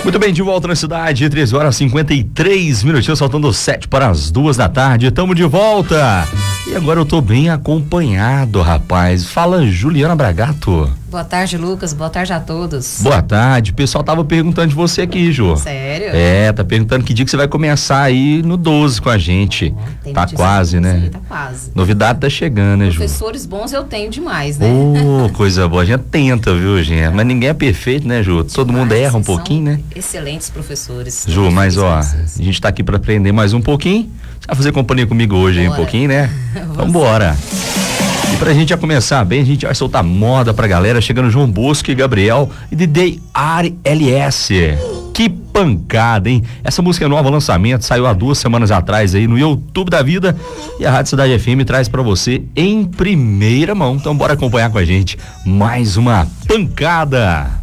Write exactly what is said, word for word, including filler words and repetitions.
Muito bem, de volta na cidade, três horas e cinquenta e três minutinhos, faltando sete para as duas da tarde, estamos de volta. E agora eu tô bem acompanhado, rapaz. Fala, Juliana Bragato. Boa tarde, Lucas. Boa tarde a todos. Boa tarde. O pessoal tava perguntando de você aqui, Ju. Sério? É, tá perguntando que dia que você vai começar aí no doze com a gente. Tem Tá notícia quase, boa, né? sim, tá quase. Novidade tá chegando, né, Ju? Professores bons eu tenho demais, né? Ô, coisa boa. A gente tenta, viu, gente? Mas ninguém é perfeito, né, Ju? Todo Demais, mundo erra um são pouquinho, né? Excelentes professores. Ju, mas ó, a Felizes. gente tá aqui pra aprender mais um pouquinho. Você vai fazer companhia comigo hoje aí um Bora. pouquinho, né? Vamos. Vambora. E pra gente já começar bem, a gente vai soltar moda pra galera, chegando João Bosco e Gabriel e D J Ari L S. Que pancada, hein? Essa música é nova, lançamento, saiu há duas semanas atrás aí no YouTube da Vida e a Rádio Cidade F M traz pra você em primeira mão. Então bora acompanhar com a gente mais uma pancada.